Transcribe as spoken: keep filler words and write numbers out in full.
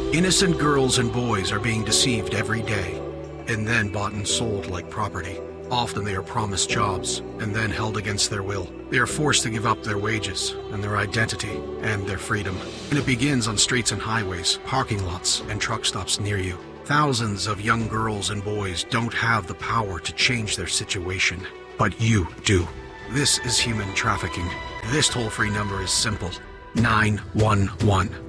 Innocent girls and boys are being deceived every day, and then bought and sold like property. Often they are promised jobs, and then held against their will. They are forced to give up their wages, and their identity, and their freedom. And it begins on streets and highways, parking lots, and truck stops near you. Thousands of young girls and boys don't have the power to change their situation, but you do. This is human trafficking. This toll-free number is simple. nine one one.